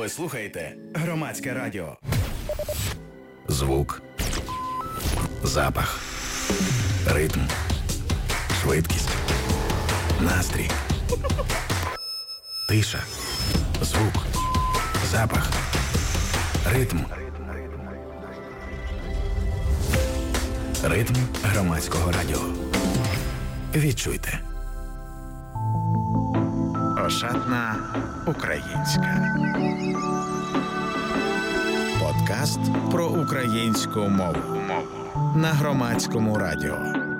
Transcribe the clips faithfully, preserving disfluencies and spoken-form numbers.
Ви слухаєте Громадське радіо. Звук, запах, ритм, швидкість, настрій, тиша, звук, запах, ритм. Ритм Громадського радіо. Відчуйте. Ошатна українська. Подкаст про українську мову на Громадському радіо.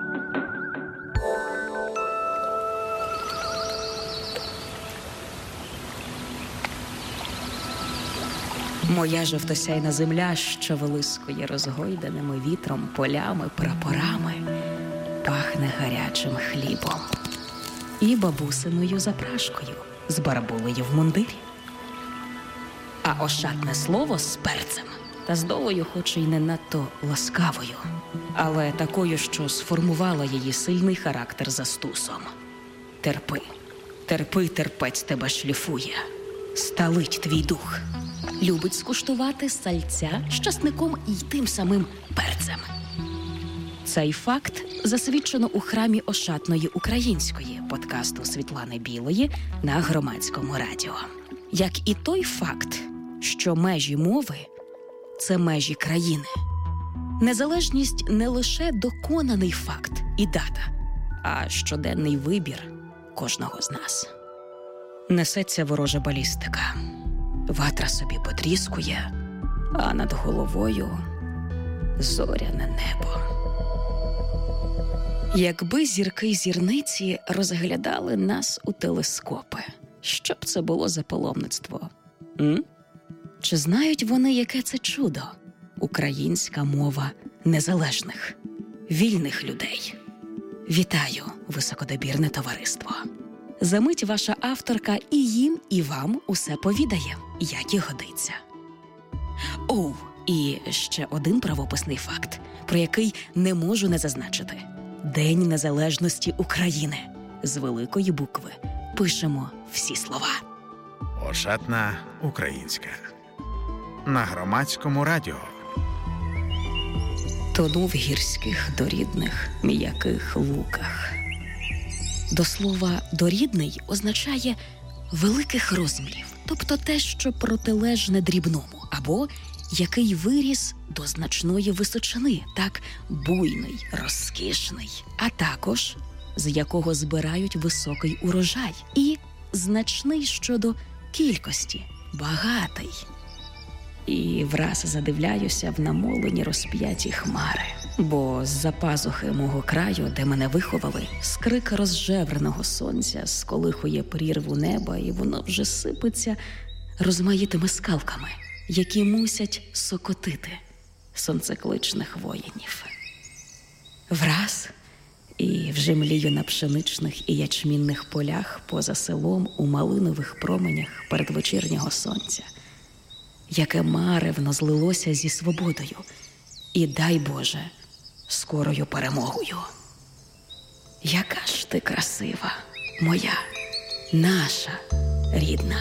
Моя жовтосяйна земля, що вилискує розгойданими вітром полями, прапорами, пахне гарячим хлібом і бабусиною запрашкою з барабулею в мундирі. А ошатне слово з перцем та з долею, хоч і не надто ласкавою, але такою, що сформувала її сильний характер за стусом. Терпи, терпи, терпець тебе шліфує, сталить твій дух. Любить скуштувати сальця з часником і тим самим перцем. Цей факт засвідчено у храмі Ошатної української подкасту Світлани Білої на Громадському радіо. Як і той факт, що межі мови – це межі країни. Незалежність не лише доконаний факт і дата, а щоденний вибір кожного з нас. Несеться ворожа балістика. Ватра собі потріскує, а над головою зоряне небо. Якби зірки й зірниці розглядали нас у телескопи, що б це було за паломництво? М? Чи знають вони, яке це чудо? Українська мова незалежних, вільних людей. Вітаю, високодобірне товариство. Замить ваша авторка і їм, і вам усе повідає, як і годиться. Оу, і ще один правописний факт, про який не можу не зазначити. День Незалежності України. З великої букви пишемо всі слова. Ошатна українська. На Громадському радіо. Тону в гірських дорідних м'яких луках. До слова «дорідний» означає великих розмірів, тобто те, що протилежне дрібному, або який виріс до значної височини, так буйний, розкішний, а також з якого збирають високий урожай і значний щодо кількості, багатий. І враз задивляюся в намолені розп'яті хмари, бо з-за пазухи мого краю, де мене виховали, скрик розжевреного сонця сколихує прірву неба, і воно вже сипеться розмаїтими скалками, які мусять сокотити сонцекличних воїнів. Враз і вже млію на пшеничних і ячмінних полях поза селом у малинових променях передвечірнього сонця, яке маревно злилося зі свободою і, дай Боже, скорою перемогою. Яка ж ти красива, моя, наша, рідна.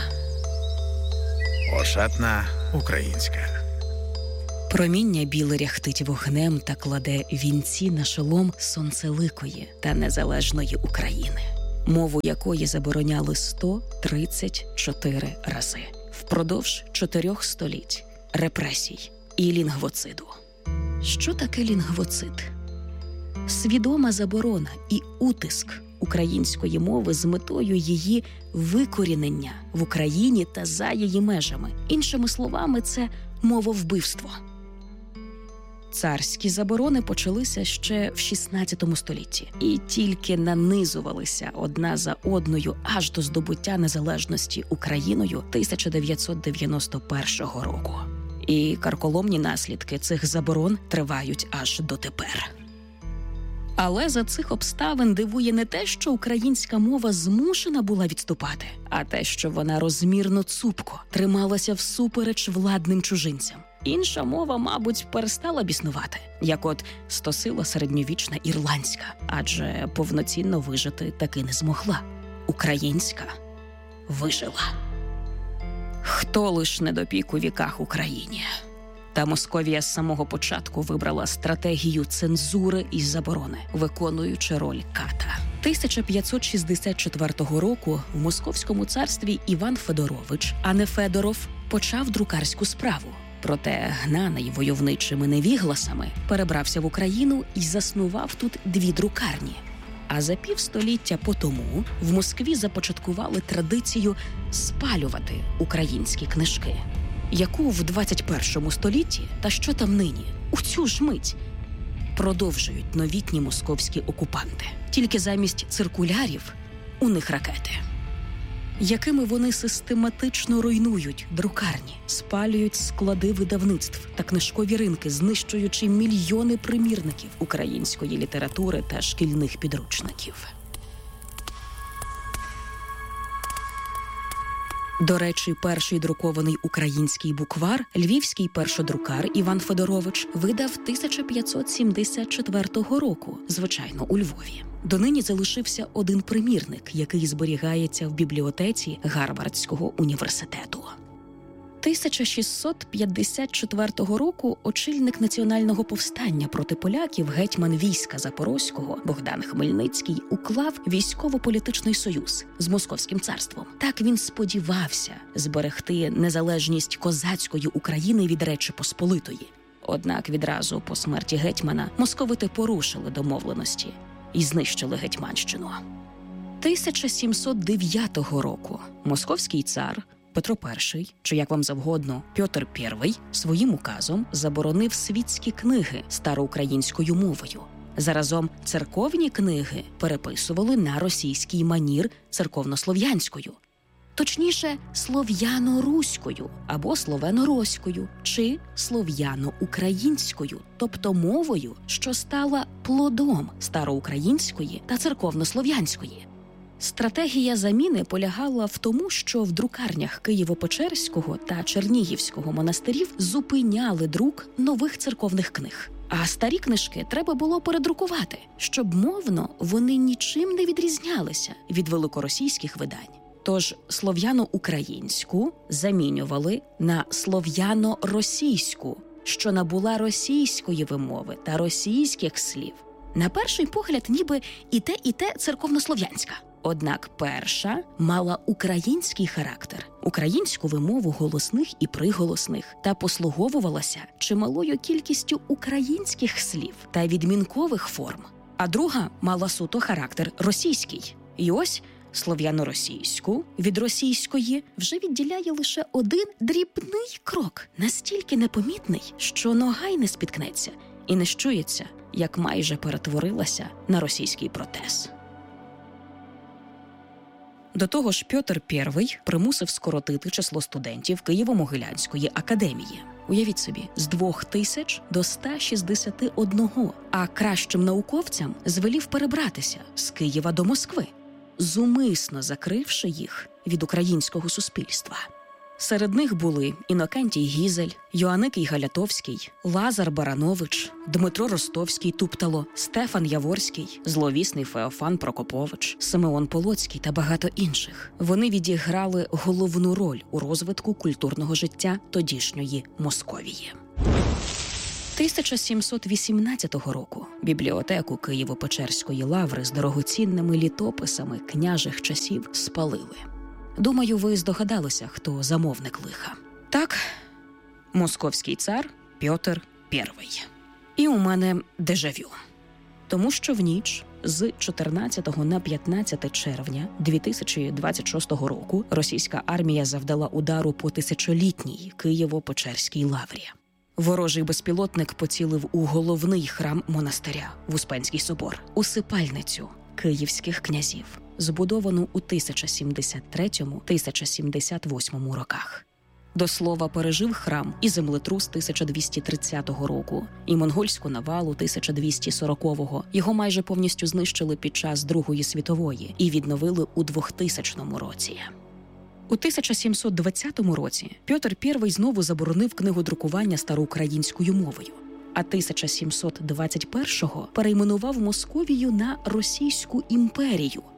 Ошатна українська. Проміння біле ряхтить вогнем та кладе вінці на шолом сонцеликої та незалежної України, мову якої забороняли сто тридцять чотири рази впродовж чотирьох століть репресій і лінгвоциду. Що таке лінгвоцид? Свідома заборона і утиск української мови з метою її викорінення в Україні та за її межами. Іншими словами, це мововбивство. Царські заборони почалися ще в шістнадцятому столітті і тільки нанизувалися одна за одною аж до здобуття незалежності Україною тисяча дев'ятсот дев'яносто першого року. І карколомні наслідки цих заборон тривають аж дотепер. Але за цих обставин дивує не те, що українська мова змушена була відступати, а те, що вона розмірно цупко трималася всупереч владним чужинцям. Інша мова, мабуть, перестала б існувати, як от стосила середньовічна ірландська, адже повноцінно вижити таки не змогла. Українська вижила. Хто лиш не допік у віках Україні. Та Московія з самого початку вибрала стратегію цензури і заборони, виконуючи роль ката. тисяча п'ятсот шістдесят четвертого року в Московському царстві Іван Федорович, а не Федоров, почав друкарську справу. Проте, гнаний войовничими невігласами, перебрався в Україну і заснував тут дві друкарні. А за півстоліття по тому в Москві започаткували традицію спалювати українські книжки, яку в двадцять першому столітті, та що там нині, у цю ж мить, продовжують новітні московські окупанти. Тільки замість циркулярів у них ракети, якими вони систематично руйнують друкарні, спалюють склади видавництв та книжкові ринки, знищуючи мільйони примірників української літератури та шкільних підручників. До речі, перший друкований український буквар львівський першодрукар Іван Федорович видав тисяча п'ятсот сімдесят четвертого року, звичайно, у Львові. Донині залишився один примірник, який зберігається в бібліотеці Гарвардського університету. тисяча шістсот п'ятдесят четвертого року очільник національного повстання проти поляків, гетьман війська Запорозького Богдан Хмельницький уклав військово-політичний союз з Московським царством. Так він сподівався зберегти незалежність козацької України від Речі Посполитої. Однак відразу по смерті гетьмана московити порушили домовленості і знищили Гетьманщину. тисяча сімсот дев'ятого року московський цар Петро І, чи як вам завгодно, Петр І, своїм указом заборонив світські книги староукраїнською мовою. Заразом церковні книги переписували на російський манір церковнослов'янською. Точніше, слов'яно-руською або словено-роською, чи слов'яно-українською, тобто мовою, що стала плодом староукраїнської та церковнослов'янської. Стратегія заміни полягала в тому, що в друкарнях Києво-Печерського та Чернігівського монастирів зупиняли друк нових церковних книг. А старі книжки треба було передрукувати, щоб мовно вони нічим не відрізнялися від великоросійських видань. Тож слов'яно-українську замінювали на слов'яно-російську, що набула російської вимови та російських слів. На перший погляд ніби і те, і те церковнослов'янська. Однак перша мала український характер, українську вимову голосних і приголосних та послуговувалася чималою кількістю українських слів та відмінкових форм. А друга мала суто характер російський. І ось слов'яно-російську від російської вже відділяє лише один дрібний крок, настільки непомітний, що нога й не спіткнеться і не щується, як майже перетворилася на російський протез. До того ж, Петр І примусив скоротити число студентів Києво-Могилянської академії. Уявіть собі, з двох тисяч до ста шістдесяти одного, а кращим науковцям звелів перебратися з Києва до Москви, зумисно закривши їх від українського суспільства. Серед них були Інокентій Гізель, Йоанникій Галятовський, Лазар Баранович, Дмитро Ростовський-Туптало, Стефан Яворський, зловісний Феофан Прокопович, Симеон Полоцький та багато інших. Вони відіграли головну роль у розвитку культурного життя тодішньої Московії. тисяча сімсот вісімнадцятого року бібліотеку Києво-Печерської лаври з дорогоцінними літописами княжих часів спалили. Думаю, ви здогадалися, хто замовник лиха. Так, московський цар Петр І. І у мене дежавю. Тому що в ніч з чотирнадцятого на п'ятнадцяте червня дві тисячі двадцять шостого року російська армія завдала удару по тисячолітній Києво-Печерській лаврі. Ворожий безпілотник поцілив у головний храм монастиря – в Успенський собор, усипальницю київських князів, збудовану у тисяча сімдесят третьому - тисяча сімдесят восьмому роках. До слова, пережив храм і землетрус тисяча двісті тридцятого року, і монгольську навалу тисяча двісті сорокового. Його майже повністю знищили під час Другої світової і відновили у двохтисячному році. У тисяча сімсот двадцятому році Петр І знову заборонив книгодрукування староукраїнською мовою, а тисяча сімсот двадцять першого перейменував Московію на Російську імперію.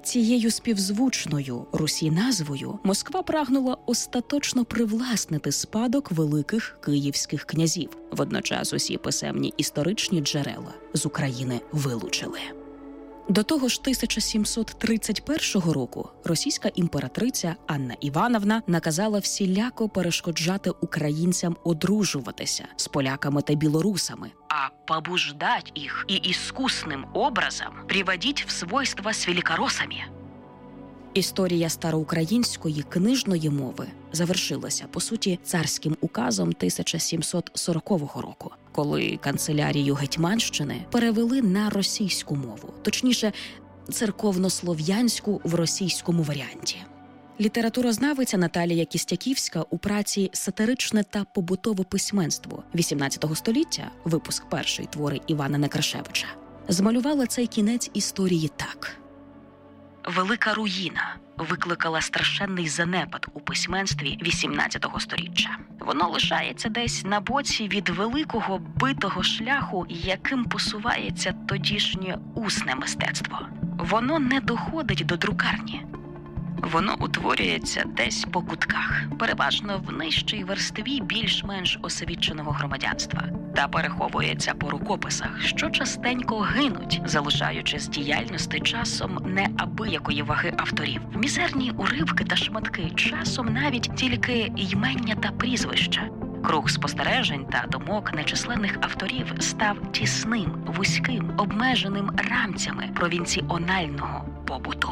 Цією співзвучною Русі назвою Москва прагнула остаточно привласнити спадок великих київських князів. Водночас усі писемні історичні джерела з України вилучили. До того ж, тисяча сімсот тридцять першого року російська імператриця Анна Івановна наказала всіляко перешкоджати українцям одружуватися з поляками та білорусами, а побуждать їх і іскусним образом приводить в свойства з великоросами. Історія староукраїнської книжної мови завершилася, по суті, царським указом тисяча сімсот сорокового року, коли канцелярію Гетьманщини перевели на російську мову, точніше, церковнослов'янську в російському варіанті. Літературознавиця Наталія Кістяківська у праці «Сатиричне та побутове письменство вісімнадцятого століття», випуск перший, твори Івана Некрашевича, змалювала цей кінець історії так. Велика руїна викликала страшенний занепад у письменстві вісімнадцятого сторіччя. Воно лишається десь на боці від великого битого шляху, яким посувається тодішнє усне мистецтво. Воно не доходить до друкарні. Воно утворюється десь по кутках, переважно в нижчій верстві більш-менш освіченого громадянства, та переховується по рукописах, що частенько гинуть, залишаючи з діяльності часом неабиякої ваги авторів. Мізерні уривки та шматки, часом навіть тільки ймення та прізвища. Круг спостережень та думок нечисленних авторів став тісним, вузьким, обмеженим рамцями провінціонального побуту.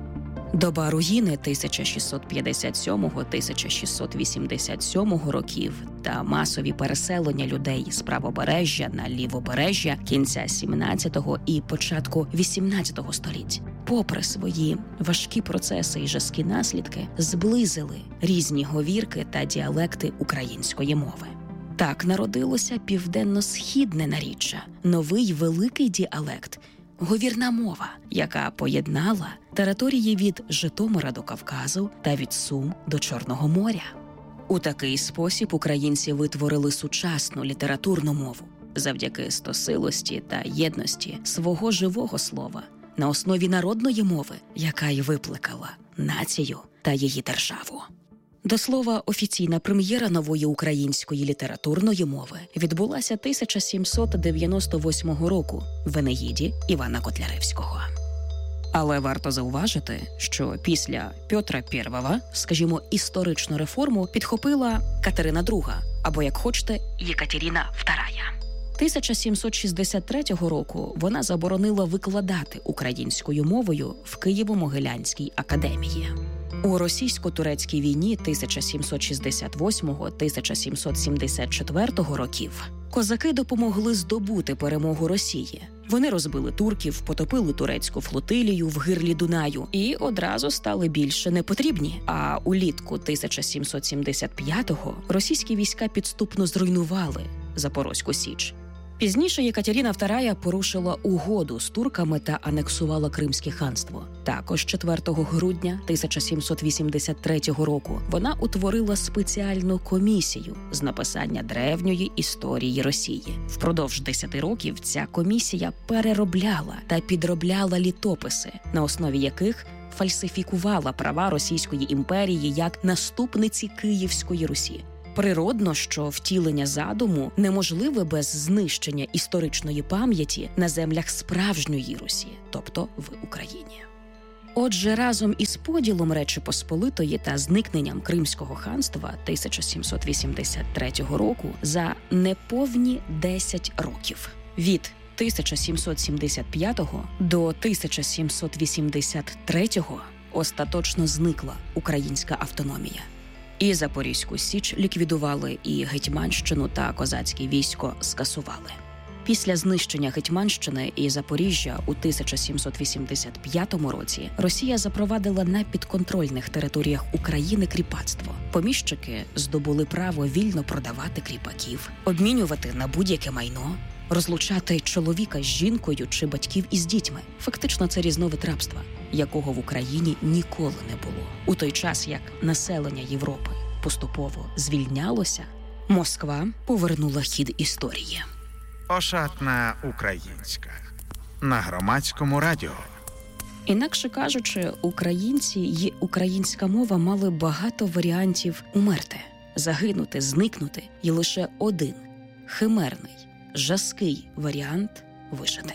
Доба руїни тисяча шістсот п'ятдесят сьомого - тисяча шістсот вісімдесят сьомого років та масові переселення людей з правобережжя на лівобережжя кінця сімнадцятого і початку вісімнадцятого століть, попри свої важкі процеси і жорсткі наслідки, зблизили різні говірки та діалекти української мови. Так народилося південно-східне наріччя, новий великий діалект – говірна мова, яка поєднала території від Житомира до Кавказу та від Сум до Чорного моря. У такий спосіб українці витворили сучасну літературну мову завдяки стосилості та єдності свого живого слова на основі народної мови, яка й викликала націю та її державу. До слова, офіційна прем'єра нової української літературної мови відбулася тисяча сімсот дев'яносто восьмого року в «Енеїді» Івана Котляревського. Але варто зауважити, що після Петра Першого, скажімо, історичну реформу підхопила Катерина Друга, або, як хочете, Єкатерина Вторая. тисяча сімсот шістдесят третього року вона заборонила викладати українською мовою в Києво-Могилянській академії. У російсько-турецькій війні тисяча сімсот шістдесят восьмого - тисяча сімсот сімдесят четвертого років козаки допомогли здобути перемогу Росії. Вони розбили турків, потопили турецьку флотилію в гирлі Дунаю і одразу стали більше непотрібні. А улітку тисяча сімсот сімдесят п'ятого російські війська підступно зруйнували Запорозьку Січ. Пізніше Єкатерина Вторая порушила угоду з турками та анексувала Кримське ханство. Також четвертого грудня тисяча сімсот вісімдесят третього року вона утворила спеціальну комісію з написання древньої історії Росії. Впродовж десяти років ця комісія переробляла та підробляла літописи, на основі яких фальсифікувала права Російської імперії як наступниці Київської Русі. Природно, що втілення задуму неможливе без знищення історичної пам'яті на землях справжньої Русі, тобто в Україні. Отже, разом із поділом Речі Посполитої та зникненням Кримського ханства тисяча сімсот вісімдесят третього року за неповні десять років від тисяча сімсот сімдесят п'ятого до тисяча сімсот вісімдесят третього остаточно зникла українська автономія. І Запорізьку Січ ліквідували, і Гетьманщину та козацьке військо скасували. Після знищення Гетьманщини і Запоріжжя у тисяча сімсот вісімдесят п'ятому році Росія запровадила на підконтрольних територіях України кріпацтво. Поміщики здобули право вільно продавати кріпаків, обмінювати на будь-яке майно, розлучати чоловіка з жінкою чи батьків із дітьми. Фактично це різновид рабства, якого в Україні ніколи не було. У той час, як населення Європи поступово звільнялося, Москва повернула хід історії. Ошатна українська. На Громадському радіо. Інакше кажучи, українці й українська мова мали багато варіантів умерти, загинути, зникнути, і лише один – химерний, жаский варіант вижити.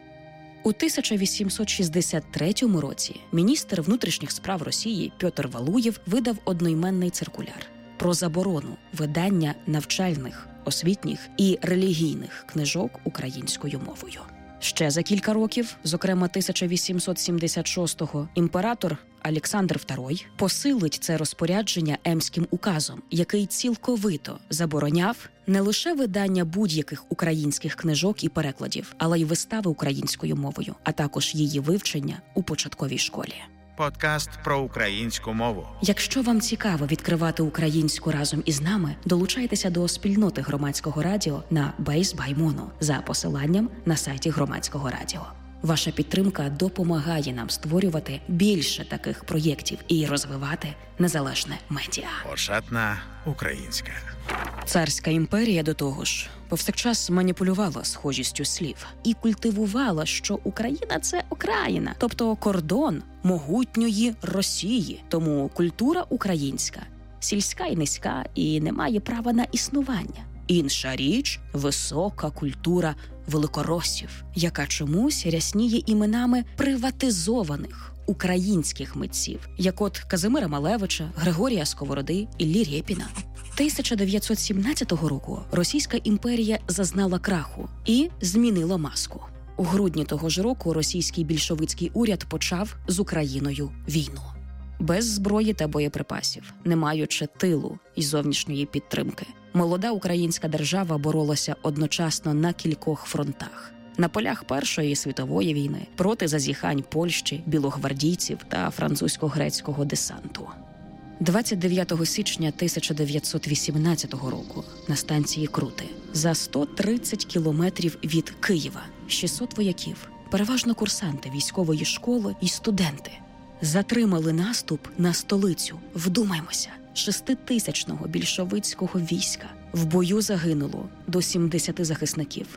У тисяча вісімсот шістдесят третьому році міністр внутрішніх справ Росії Пьотр Валуєв видав одноіменний циркуляр про заборону видання навчальних, освітніх і релігійних книжок українською мовою. Ще за кілька років, зокрема тисяча вісімсот сімдесят шостого, імператор Олександр Второй посилить це розпорядження Емським указом, який цілковито забороняв не лише видання будь-яких українських книжок і перекладів, але й вистави українською мовою, а також її вивчення у початковій школі. Подкаст про українську мову. Якщо вам цікаво відкривати українську разом із нами, долучайтеся до спільноти Громадського радіо на Base by Mono за посиланням на сайті Громадського радіо. Ваша підтримка допомагає нам створювати більше таких проєктів і розвивати незалежне медіа. Ошатна українська. Царська імперія, до того ж, повсякчас маніпулювала схожістю слів і культивувала, що Україна – це окраїна, тобто кордон могутньої Росії. Тому культура українська сільська і низька і не має права на існування. Інша річ – висока культура великоросів, яка чомусь рясніє іменами приватизованих українських митців, як от Казимира Малевича, Григорія Сковороди, Іллі Рєпіна. тисяча дев'ятсот сімнадцятого року Російська імперія зазнала краху і змінила маску. У грудні того ж року російський більшовицький уряд почав з Україною війну. Без зброї та боєприпасів, не маючи тилу і зовнішньої підтримки, молода українська держава боролася одночасно на кількох фронтах. На полях Першої світової війни, проти зазіхань Польщі, білогвардійців та французько-грецького десанту. двадцять дев'ятого січня тисяча дев'ятсот вісімнадцятого року на станції Крути за сто тридцять кілометрів від Києва шістсот вояків, переважно курсанти військової школи і студенти, затримали наступ на столицю. Вдумаймося, шеститисячного більшовицького війська. В бою загинуло до сімдесяти захисників.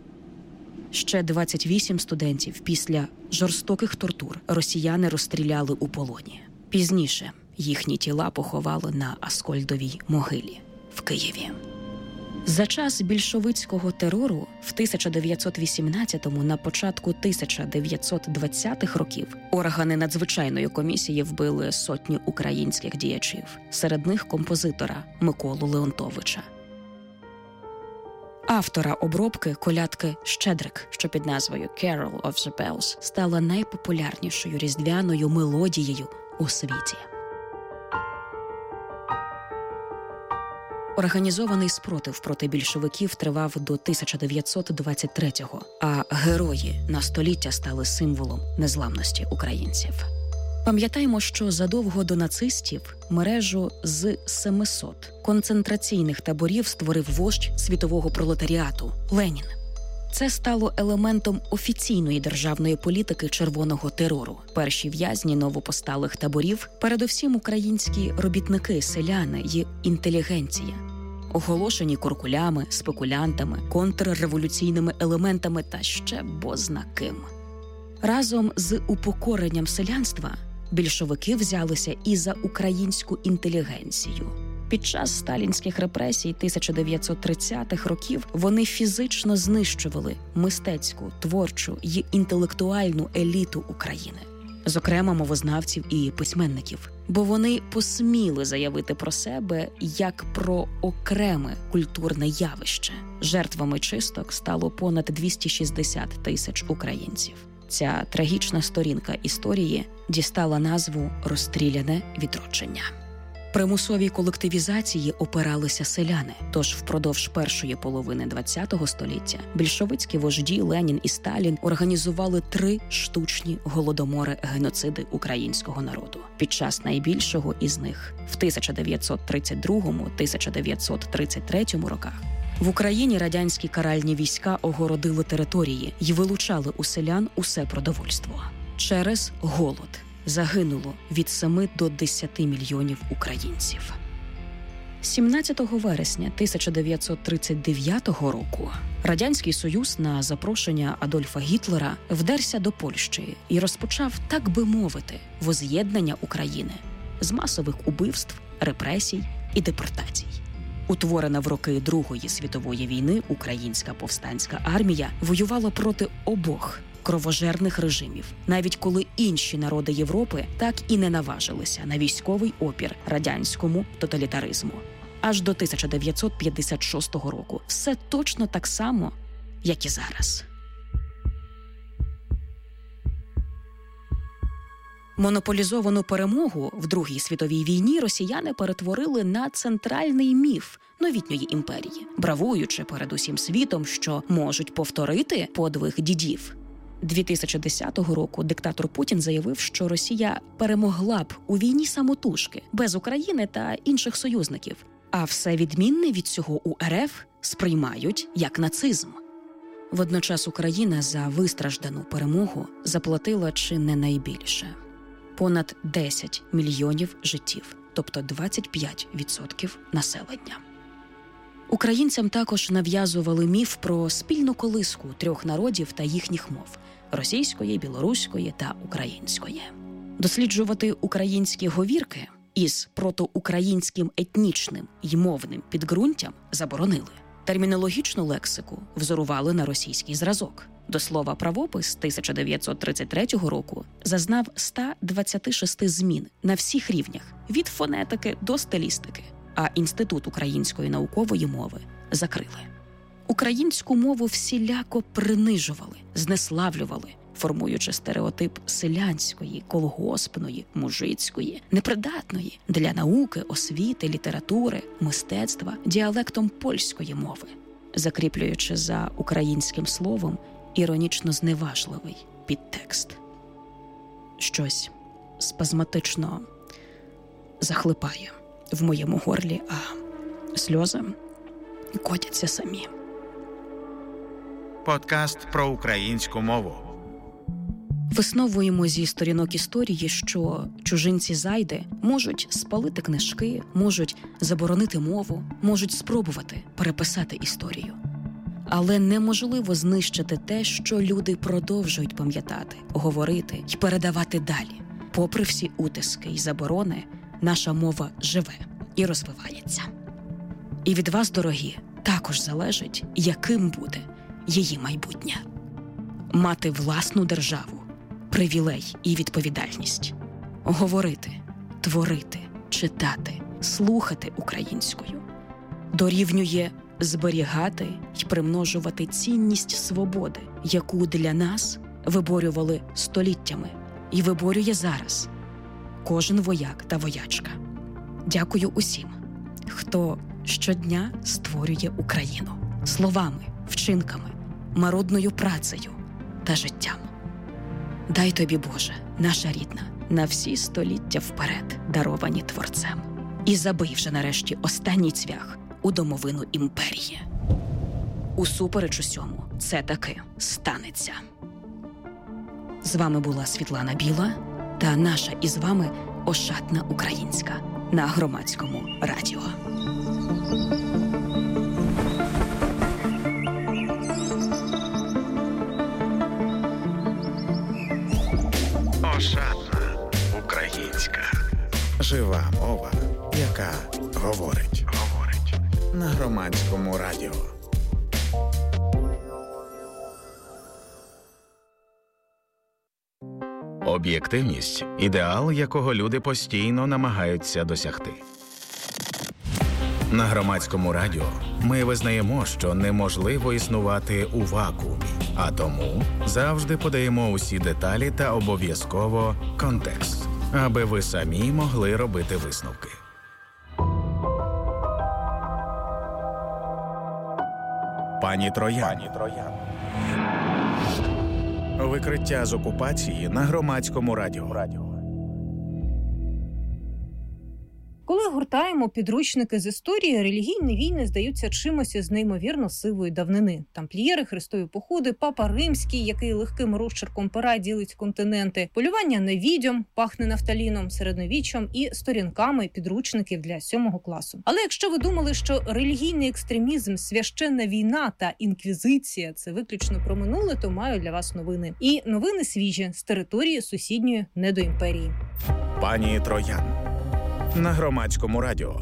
Ще двадцять вісім студентів після жорстоких тортур росіяни розстріляли у полоні. Пізніше їхні тіла поховали на Аскольдовій могилі в Києві. За час більшовицького терору в тисяча дев'ятсот вісімнадцятому на початку тисяча дев'ятсот двадцятих років органи надзвичайної комісії вбили сотню українських діячів, серед них композитора Миколу Леонтовича. Автора обробки колядки «Щедрик», що під назвою «Carol of the Bells» стала найпопулярнішою різдвяною мелодією у світі. Організований спротив проти більшовиків тривав до тисяча дев'ятсот двадцять третього, а герої на століття стали символом незламності українців. Пам'ятаємо, що задовго до нацистів мережу з семисот концентраційних таборів створив вождь світового пролетаріату – Ленін. Це стало елементом офіційної державної політики червоного терору. Перші в'язні новопосталих таборів – передовсім українські робітники, селяни й інтелігенція. Оголошені куркулями, спекулянтами, контрреволюційними елементами та ще бозна ким. Разом з упокоренням селянства більшовики взялися і за українську інтелігенцію. Під час сталінських репресій тисяча дев'ятсот тридцятих років вони фізично знищували мистецьку, творчу й інтелектуальну еліту України. Зокрема, мовознавців і письменників. Бо вони посміли заявити про себе як про окреме культурне явище. Жертвами чисток стало понад двісті шістдесят тисяч українців. Ця трагічна сторінка історії дістала назву «Розстріляне відродження». Примусовій колективізації опиралися селяни, тож впродовж першої половини ХХ століття більшовицькі вожді Ленін і Сталін організували три штучні голодомори-геноциди українського народу. Під час найбільшого із них в тисяча дев'ятсот тридцять другому - тисяча дев'ятсот тридцять третьому роках в Україні радянські каральні війська огородили території й вилучали у селян усе продовольство. Через голод загинуло від семи до десяти мільйонів українців. сімнадцятого вересня тисяча дев'ятсот тридцять дев'ятого року Радянський Союз на запрошення Адольфа Гітлера вдерся до Польщі і розпочав, так би мовити, воз'єднання України з масових убивств, репресій і депортацій. Утворена в роки Другої світової війни Українська повстанська армія воювала проти обох кровожерних режимів, навіть коли інші народи Європи так і не наважилися на військовий опір радянському тоталітаризму. Аж до тисяча дев'ятсот п'ятдесят шостого року все точно так само, як і зараз. Монополізовану перемогу в Другій світовій війні росіяни перетворили на центральний міф новітньої імперії, бравуючи перед усім світом, що можуть повторити подвиг дідів. дві тисячі десятого року диктатор Путін заявив, що Росія перемогла б у війні самотужки, без України та інших союзників, а все відмінне від цього у РФ сприймають як нацизм. Водночас Україна за вистраждану перемогу заплатила чи не найбільше – понад десять мільйонів життів, тобто двадцять п'ять відсотків населення. Українцям також нав'язували міф про спільну колиску трьох народів та їхніх мов – російської, білоруської та української. Досліджувати українські говірки із протоукраїнським етнічним й мовним підґрунтям заборонили. Термінологічну лексику взорували на російський зразок. До слова, правопис тисяча дев'ятсот тридцять третього року зазнав сто двадцять шість змін на всіх рівнях – від фонетики до стилістики, а Інститут української наукової мови закрили. Українську мову всіляко принижували, знеславлювали, формуючи стереотип селянської, колгоспної, мужицької, непридатної для науки, освіти, літератури, мистецтва діалектом польської мови, закріплюючи за українським словом іронічно-зневажливий підтекст. Щось спазматично захлипає в моєму горлі, а сльози котяться самі. Подкаст про українську мову. Висновуємо зі сторінок історії, що чужинці-зайди можуть спалити книжки, можуть заборонити мову, можуть спробувати переписати історію. Але неможливо знищити те, що люди продовжують пам'ятати, говорити й передавати далі. Попри всі утиски й заборони, наша мова живе і розвивається. І від вас, дорогі, також залежить, яким буде її майбутнє. Мати власну державу – привілей і відповідальність. Говорити, творити, читати, слухати українською дорівнює зберігати й примножувати цінність свободи, яку для нас виборювали століттями і виборює зараз кожен вояк та воячка. Дякую усім, хто щодня створює Україну словами, вчинками, марудною працею та життям. Дай тобі, Боже, наша рідна, на всі століття вперед, даровані Творцем. І забий вже нарешті останній цвях у домовину імперії. Усупереч усьому, це таки станеться. З вами була Світлана Біла та наша із вами Ошатна Українська на Громадському радіо. Ошатна Українська. Жива мова, яка говорить. Говорить. На Громадському радіо. Об'єктивність – ідеал, якого люди постійно намагаються досягти. На Громадському радіо ми визнаємо, що неможливо існувати у вакуумі, а тому завжди подаємо усі деталі та обов'язково контекст, аби ви самі могли робити висновки. Пані Троян. Пані Троян. Викриття з окупації на Громадському радіо. Коли гортаємо підручники з історії, релігійні війни здаються чимось із неймовірно сивої давнини. Тамплієри, хрестові походи, папа римський, який легким розчерком пера ділить континенти, полювання на відьом, пахне нафталіном, середньовіччям і сторінками підручників для сьомого класу. Але якщо ви думали, що релігійний екстремізм, священна війна та інквізиція – це виключно про минуле, то маю для вас новини. І новини свіжі з території сусідньої недоімперії. Пані Троян на Громадському радіо.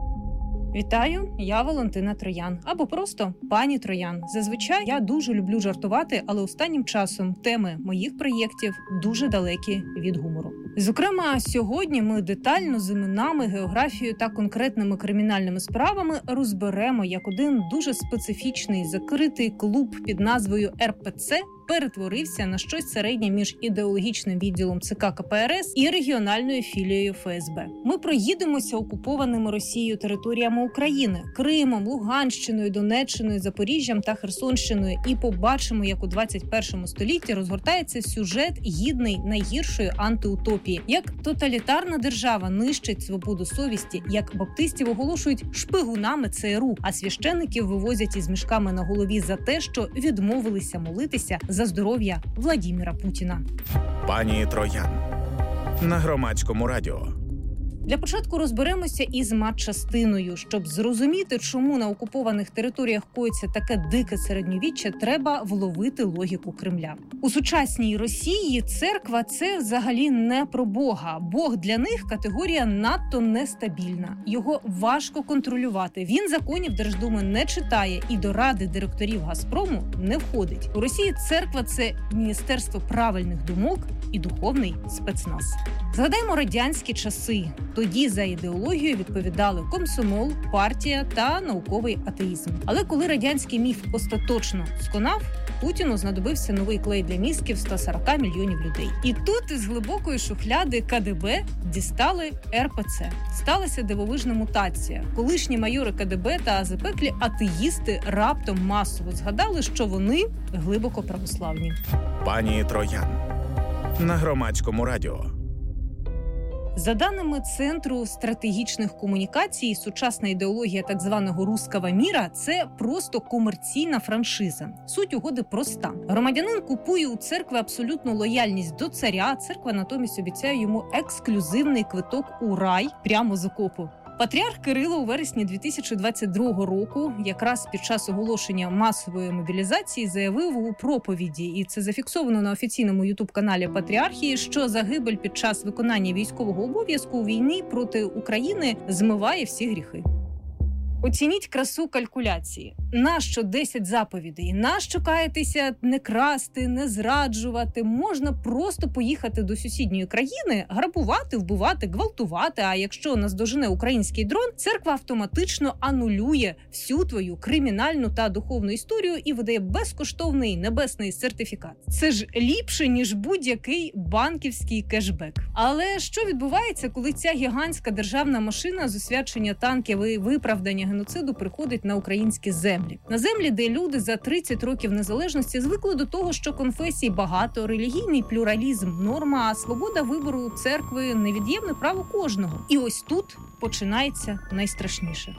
Вітаю, я Валентина Троян, або просто пані Троян. Зазвичай я дуже люблю жартувати, але останнім часом теми моїх проєктів дуже далекі від гумору. Зокрема, сьогодні ми детально з іменами, географією та конкретними кримінальними справами розберемо, як один дуже специфічний закритий клуб під назвою Ер Пе Це перетворився на щось середнє між ідеологічним відділом Це Ка Ка Пе Ер Ес і регіональною філією Еф Ес Бе. Ми проїдемося окупованими Росією територіями України – Кримом, Луганщиною, Донеччиною, Запоріжжям та Херсонщиною і побачимо, як у двадцять першому столітті розгортається сюжет гідний найгіршої антиутопії. Як тоталітарна держава нищить свободу совісті, як баптистів оголошують шпигунами Це Ер У, а священиків вивозять із мішками на голові за те, що відмовилися молитися за здоров'я Владіміра Путіна. Пані Троян на Громадському радіо. Для початку розберемося із матчастиною. Щоб зрозуміти, чому на окупованих територіях коїться таке дике середньовіччя, треба вловити логіку Кремля. У сучасній Росії церква – це взагалі не про Бога. Бог для них – категорія надто нестабільна. Його важко контролювати. Він законів Держдуми не читає і до ради директорів Газпрому не входить. У Росії церква – це міністерство правильних думок і духовний спецназ. Згадаймо радянські часи. Тоді за ідеологією відповідали комсомол, партія та науковий атеїзм. Але коли радянський міф остаточно сконав, Путіну знадобився новий клей для мізків ста сорока мільйонів людей. І тут із глибокої шухляди Ка Де Бе дістали Ер Пе Це. Сталася дивовижна мутація. Колишні майори Ка Де Бе та запеклі атеїсти раптом масово згадали, що вони глибоко православні. Пані Троян на Громадському радіо. За даними Центру стратегічних комунікацій, сучасна ідеологія так званого «русского міра» – це просто комерційна франшиза. Суть угоди проста. Громадянин купує у церкви абсолютну лояльність до царя, церква натомість обіцяє йому ексклюзивний квиток у рай прямо з окопу. Патріарх Кирило у вересні дві тисячі двадцять другого року, якраз під час оголошення масової мобілізації, заявив у проповіді, і це зафіксовано на офіційному ютуб-каналі Патріархії, що загибель під час виконання військового обов'язку у війні проти України змиває всі гріхи. Оцініть красу калькуляції. Нащо десять заповідей? Нащо каятися не красти, не зраджувати? Можна просто поїхати до сусідньої країни, грабувати, вбивати, гвалтувати. А якщо наздожене український дрон, церква автоматично анулює всю твою кримінальну та духовну історію і видає безкоштовний небесний сертифікат. Це ж ліпше, ніж будь-який банківський кешбек. Але що відбувається, коли ця гігантська державна машина з освячення танків і виправдання геноциду приходить на українські землі? На землі, де люди за тридцять років незалежності звикли до того, що конфесій багато, релігійний плюралізм – норма, а свобода вибору церкви – невід'ємне право кожного. І ось тут починається найстрашніше.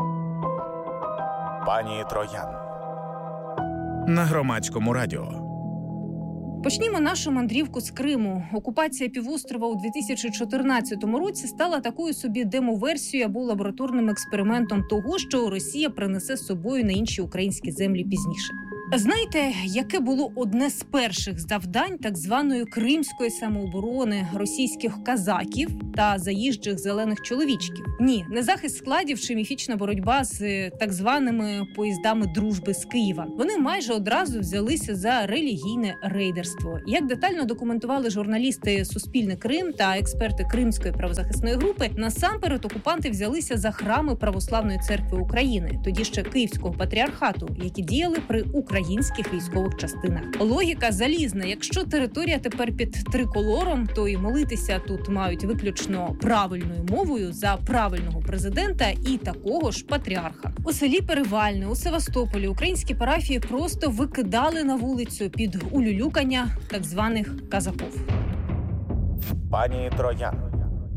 Пані Троян на Громадському радіо. Почнімо нашу мандрівку з Криму. Окупація півострова у дві тисячі чотирнадцятому році стала такою собі демо-версією або лабораторним експериментом того, що Росія принесе з собою на інші українські землі пізніше. Знаєте, яке було одне з перших завдань так званої кримської самооборони російських казаків та заїжджих зелених чоловічків? Ні, не захист складів чи міфічна боротьба з так званими поїздами дружби з Києва. Вони майже одразу взялися за релігійне рейдерство. Як детально документували журналісти «Суспільне Крим» та експерти Кримської правозахисної групи, насамперед окупанти взялися за храми Православної церкви України, тоді ще Київського патріархату, які діяли при українських військових частинах. Логіка залізна. Якщо територія тепер під триколором, то і молитися тут мають виключно правильною мовою за правильного президента і такого ж патріарха. У селі Перевальне, у Севастополі українські парафії просто викидали на вулицю під улюлюкання так званих казаков. Пані Троян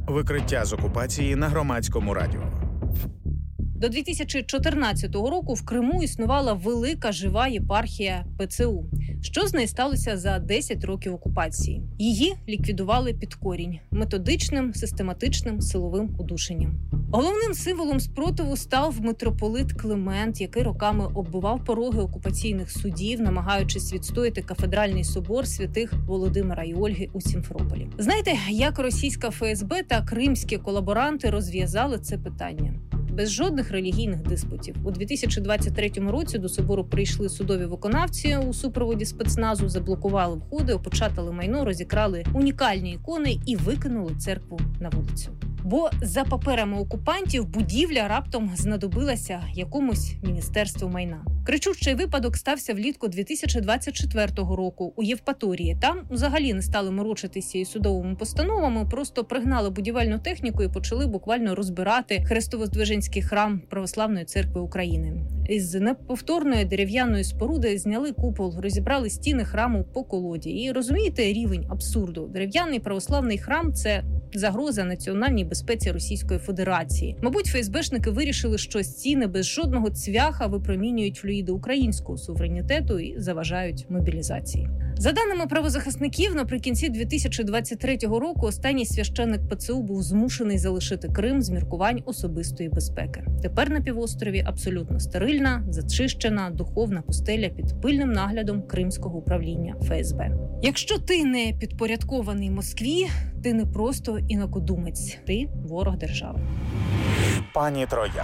Викриття з окупації на Громадському радіо. До дві тисячі чотирнадцятого року в Криму існувала велика жива єпархія ПЦУ. Що з нею сталося за десять років окупації? Її ліквідували під корінь – методичним, систематичним силовим удушенням. Головним символом спротиву став митрополит Климент, який роками оббивав пороги окупаційних судів, намагаючись відстояти кафедральний собор святих Володимира і Ольги у Сімферополі. Знаєте, як російська ФСБ та кримські колаборанти розв'язали це питання? Без жодних релігійних диспутів. У дві тисячі двадцять третьому році до собору прийшли судові виконавці у супроводі спецназу, заблокували входи, опечатали майно, розікрали унікальні ікони і викинули церкву на вулицю. Бо за паперами окупантів будівля раптом знадобилася якомусь міністерству майна. Кричущий випадок стався влітку дві тисячі двадцять четвертого року у Євпаторії. Там взагалі не стали морочитися із судовими постановами, просто пригнали будівельну техніку і почали буквально розбирати Хрестово-Здвиженський храм Православної церкви України. Із неповторної дерев'яної споруди зняли купол, розібрали стіни храму по колоді. І розумієте рівень абсурду? Дерев'яний православний храм – це загроза національній безпеці Російської Федерації. Мабуть, ФСБшники вирішили, що стіни без жодного цвяха випромінюють флюїди українського суверенітету і заважають мобілізації. За даними правозахисників, наприкінці дві тисячі двадцять третього року останній священник ПЦУ був змушений залишити Крим з міркувань особистої безпеки. Тепер на півострові абсолютно стерильна, зачищена духовна пустеля під пильним наглядом Кримського управління ФСБ. Якщо ти не підпорядкований Москві, ти не просто інакодумець, ти ворог держави. Пані Троян.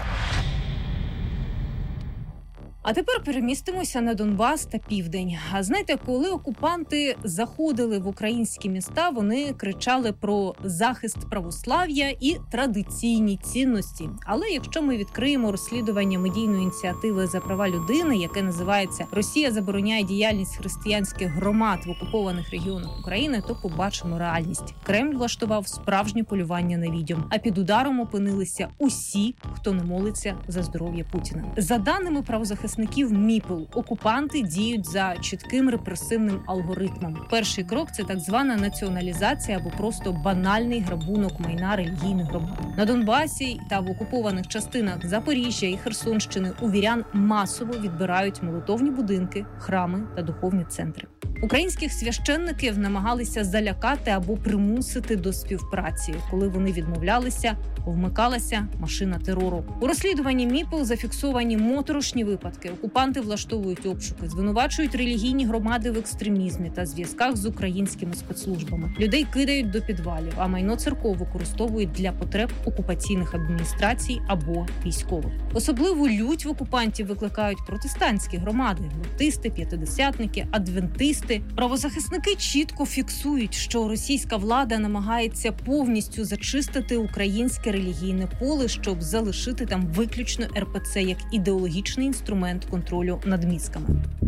А тепер перемістимося на Донбас та Південь. А знаєте, коли окупанти заходили в українські міста, вони кричали про захист православ'я і традиційні цінності. Але якщо ми відкриємо розслідування медійної ініціативи за права людини, яке називається «Росія забороняє діяльність християнських громад в окупованих регіонах України», то побачимо реальність. Кремль влаштував справжнє полювання на відьом, а під ударом опинилися усі, хто не молиться за здоров'я Путіна. За даними правозахисників МІПЛ, окупанти діють за чітким репресивним алгоритмом. Перший крок – це так звана націоналізація або просто банальний грабунок майна релігійних громад. На Донбасі та в окупованих частинах Запоріжжя і Херсонщини у вірян масово відбирають молитовні будинки, храми та духовні центри. Українських священників намагалися залякати або примусити до співпраці. Коли вони відмовлялися, вмикалася машина терору. У розслідуванні МІПЛ зафіксовані моторошні випадки. Окупанти влаштовують обшуки, звинувачують релігійні громади в екстремізмі та зв'язках з українськими спецслужбами. Людей кидають до підвалів, а майно церков використовують для потреб окупаційних адміністрацій або військових. Особливу лють в окупантів викликають протестантські громади – баптисти, п'ятидесятники, адвентисти. Правозахисники чітко фіксують, що російська влада намагається повністю зачистити українське релігійне поле, щоб залишити там виключно ер пе це як ідеологічний інструмент контролю над мізками.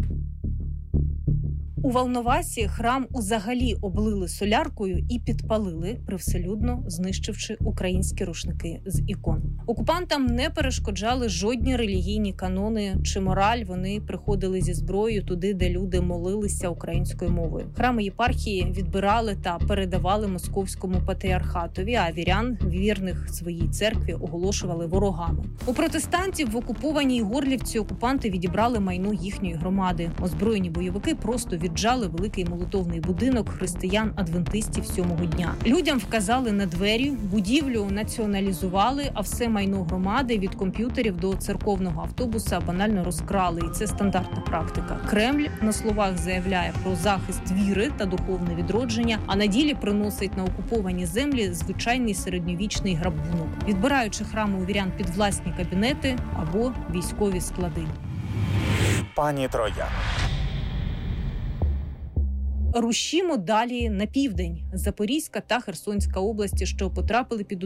У Волновасі храм узагалі облили соляркою і підпалили, привселюдно знищивши українські рушники з ікон. Окупантам не перешкоджали жодні релігійні канони чи мораль. Вони приходили зі зброєю туди, де люди молилися українською мовою. Храми єпархії відбирали та передавали московському патріархатові, а вірян, вірних своїй церкві, оголошували ворогами. У протестантів в окупованій Горлівці окупанти відібрали майно їхньої громади. Озброєні бойовики просто від Віджали великий молитовний будинок християн-адвентистів сьомого дня. Людям вказали на двері, будівлю націоналізували, а все майно громади від комп'ютерів до церковного автобуса банально розкрали. І це стандартна практика. Кремль на словах заявляє про захист віри та духовне відродження, а на ділі приносить на окуповані землі звичайний середньовічний грабунок, відбираючи храми у вірян під власні кабінети або військові склади. Пані Троян. Рушімо далі на південь. Запорізька та Херсонська області, що потрапили під